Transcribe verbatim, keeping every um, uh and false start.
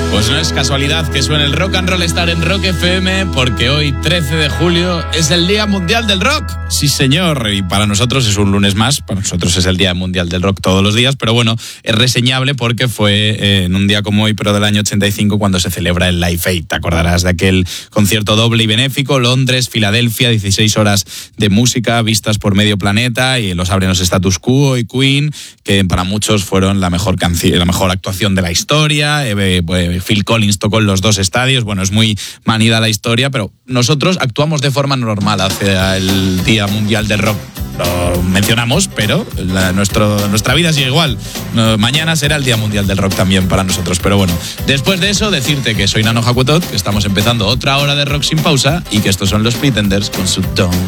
Pues no es casualidad que suene el Rock and Roll Star en Rock F M, porque hoy, trece de julio, es el Día Mundial del Rock. Sí, señor, y para nosotros es un lunes más, para nosotros es el Día Mundial del Rock todos los días, pero bueno, es reseñable porque fue eh, en un día como hoy, pero del año ochenta y cinco, cuando se celebra el Live Aid. Te acordarás de aquel concierto doble y benéfico, Londres, Filadelfia, dieciséis horas de música vistas por medio planeta, y los abren los Status Quo y Queen, que para muchos fueron la mejor canción, la mejor actuación de la historia. Eh, eh, Phil Collins tocó en los dos estadios. Bueno, es muy manida la historia, pero nosotros actuamos de forma normal hacia el Día Mundial del Rock. Lo mencionamos, pero la, nuestro, nuestra vida sigue igual. No, mañana será el Día Mundial del Rock también para nosotros. Pero bueno, después de eso, decirte que soy Nano Hakutot, que estamos empezando otra hora de rock sin pausa y que estos son los Pretenders con su Don't